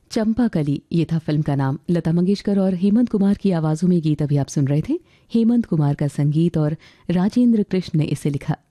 चंपाकली ये था फिल्म का नाम। लता मंगेशकर और हेमंत कुमार की आवाज़ों में गीत अभी आप सुन रहे थे। हेमंत कुमार का संगीत और राजेंद्र कृष्ण ने इसे लिखा।